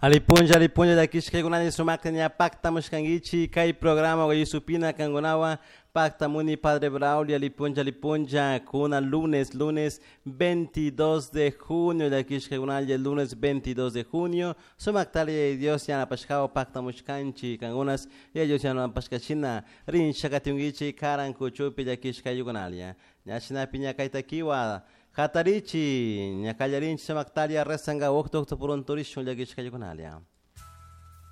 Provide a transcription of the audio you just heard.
Alipunja da kishka gunani sumakanya pacta muskangichi kai programa wa Yusupina kangunawa pacta muni Padre Braulio alipunja kuna lunes 22 de junio da kishka gunani lunes 22 de junio sumaktali Dios yana pashkao pacta muskanchi kangunas ya Dios yana pashkachina rin shakatungichi karan kuchupi da kishka yugunalia nyashina pinya kaitakiwa Katarichi, nyakajarinchi samaktalia resanga waktu purunturisho lagi sekali kunalia.